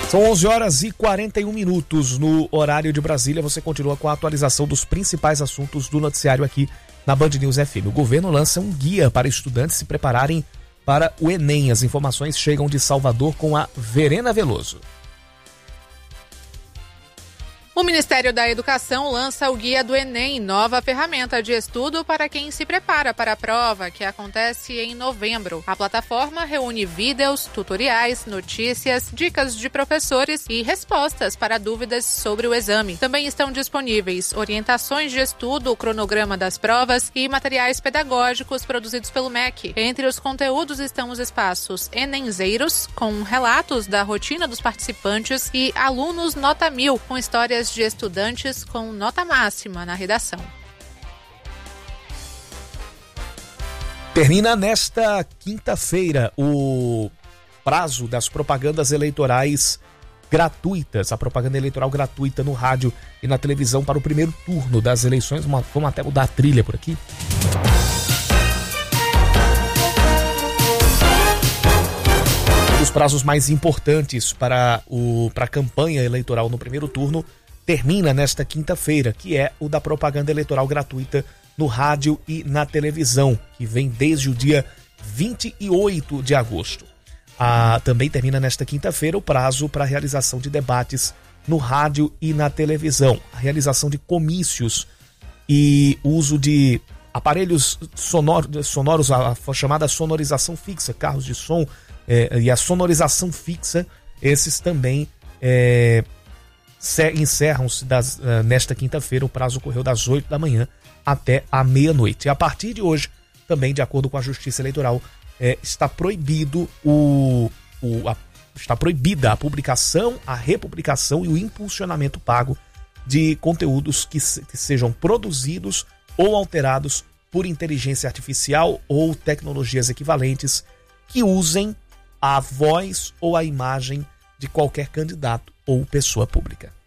São 11h41 no horário de Brasília. Você continua com a atualização dos principais assuntos do noticiário aqui na Band News FM. O governo lança um guia para estudantes se prepararem para o Enem. As informações chegam de Salvador com a Verena Veloso. O Ministério da Educação lança o Guia do Enem, nova ferramenta de estudo para quem se prepara para a prova, que acontece em novembro. A plataforma reúne vídeos, tutoriais, notícias, dicas de professores e respostas para dúvidas sobre o exame. Também estão disponíveis orientações de estudo, o cronograma das provas e materiais pedagógicos produzidos pelo MEC. Entre os conteúdos estão os espaços Enenzeiros, com relatos da rotina dos participantes, e Alunos Nota 1000, com histórias de estudantes com nota máxima na redação. Termina nesta quinta-feira o prazo das propagandas eleitorais gratuitas, a propaganda eleitoral gratuita no rádio e na televisão para o primeiro turno das eleições. Vamos até mudar a trilha por aqui. Os prazos mais importantes para a campanha eleitoral no primeiro turno termina nesta quinta-feira, que é o da propaganda eleitoral gratuita no rádio e na televisão, que vem desde o dia 28 de agosto. Também termina nesta quinta-feira o prazo para a realização de debates no rádio e na televisão, a realização de comícios e uso de aparelhos sonoros, a chamada sonorização fixa, carros de som e a sonorização fixa, esses também encerram-se nesta quinta-feira. O prazo ocorreu das 8 da manhã até a meia-noite. E a partir de hoje, também de acordo com a Justiça Eleitoral, está proibida a publicação, a republicação e o impulsionamento pago de conteúdos que sejam produzidos ou alterados por inteligência artificial ou tecnologias equivalentes que usem a voz ou a imagem de qualquer candidato ou pessoa pública.